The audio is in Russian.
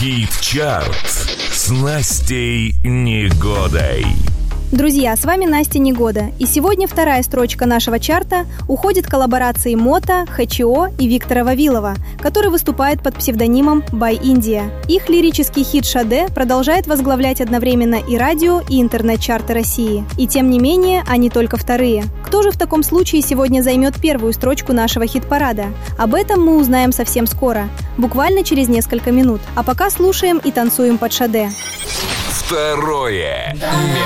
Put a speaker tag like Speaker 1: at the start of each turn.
Speaker 1: Хит-чарт с Настей Негодой.
Speaker 2: Друзья, с вами Настя Негода, и сегодня вторая строчка нашего чарта уходит коллаборации Мота, ХЧО и Виктора Вавилова, который выступает под псевдонимом By India. Их лирический хит «Шаде» продолжает возглавлять одновременно и радио, и интернет-чарты России. И тем не менее, они только вторые. Кто же в таком случае сегодня займет первую строчку нашего хит-парада? Об этом мы узнаем совсем скоро, буквально через несколько минут. А пока слушаем и танцуем под «Шаде».
Speaker 1: Второе